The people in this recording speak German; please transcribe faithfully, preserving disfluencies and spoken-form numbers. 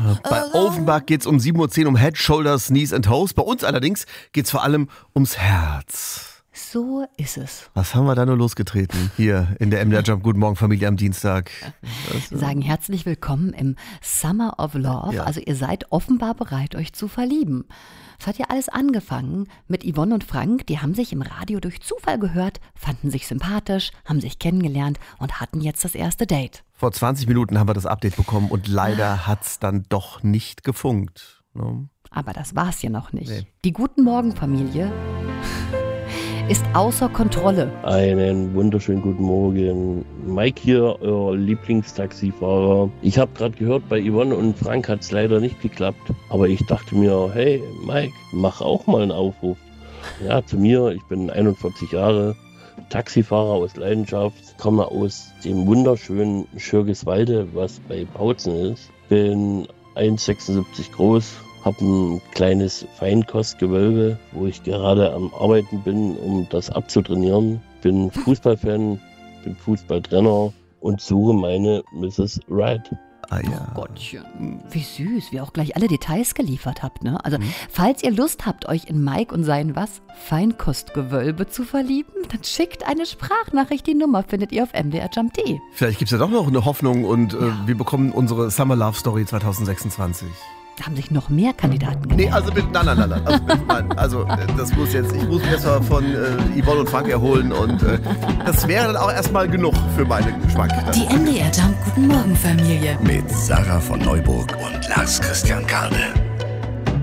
Bei Offenbach geht's um sieben Uhr zehn um Head, Shoulders, Knees and Toes. Bei uns allerdings geht's vor allem ums Herz. So ist es. Was haben wir da nur losgetreten hier in der M D R Jump Guten Morgen Familie am Dienstag? Wir sagen herzlich willkommen im Summer of Love. Ja. Also ihr seid offenbar bereit, euch zu verlieben. Es hat ja alles angefangen mit Yvonne und Frank. Die haben sich im Radio durch Zufall gehört, fanden sich sympathisch, haben sich kennengelernt und hatten jetzt das erste Date. Vor zwanzig Minuten haben wir das Update bekommen und leider hat's dann doch nicht gefunkt. Ne? Aber das war's ja noch nicht. Nee. Die Guten Morgen Familie ist außer Kontrolle. Einen wunderschönen guten Morgen. Mike hier, euer Lieblingstaxifahrer. Ich habe gerade gehört, bei Yvonne und Frank hat es leider nicht geklappt. Aber ich dachte mir, hey Mike, mach auch mal einen Aufruf. Ja, zu mir, ich bin einundvierzig Jahre, Taxifahrer aus Leidenschaft, komme aus dem wunderschönen Schürgiswalde, was bei Bautzen ist. Bin eins Komma sechsundsiebzig groß. Habe ein kleines Feinkostgewölbe, wo ich gerade am Arbeiten bin, um das abzutrainieren. Bin Fußballfan, bin Fußballtrainer und suche meine Misses Right. Ah ja. Oh Gottchen, wie süß, wie ihr auch gleich alle Details geliefert habt, ne? Also, falls ihr Lust habt, euch in Mike und sein was? Feinkostgewölbe zu verlieben, dann schickt eine Sprachnachricht. Die Nummer findet ihr auf m d r jump punkt d e. Vielleicht gibt's ja doch noch eine Hoffnung und äh, wir bekommen unsere Summer Love Story zwanzig sechsundzwanzig. Da haben sich noch mehr Kandidaten gemeldet. Nee, also bitte, nein, nein, nein, nein. Also, bitte, nein. Also äh, das muss jetzt, ich muss mich erstmal von äh, Yvonne und Frank erholen und äh, das wäre dann auch erstmal genug für meinen Geschmack. Die M D R Jump Guten Morgen Familie. Mit Sarah von Neuburg und Lars Christian Kade.